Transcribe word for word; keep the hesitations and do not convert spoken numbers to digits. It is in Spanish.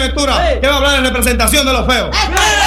Ventura, que va a hablar en representación de los feos.